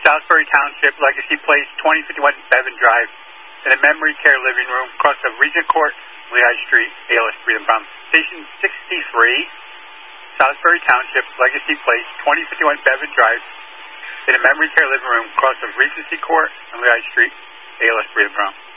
Salisbury Township, Legacy Place, 2051 Bevan Drive, in a memory care living room across of Regent Court, Lehigh Street, ALS Freedom Bomb. Station 63, Salisbury Township, Legacy Place, 2051 Bevan Drive, in a memory care living room across of Regency Court and Lehigh Street, ALS Freedom Bomb.